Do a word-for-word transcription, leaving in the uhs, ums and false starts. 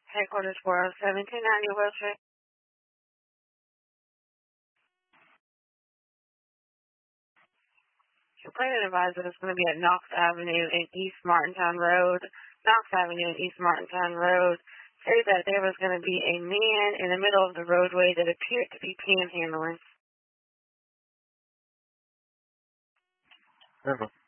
Headquarters four oh seven, two ninety Wilshire. Your plaintiff advisor is going to be at Knox Avenue and East Martintown Road. Knox Avenue and East Martintown Road. Say that there was going to be a man in the middle of the roadway that appeared to be panhandling. Never.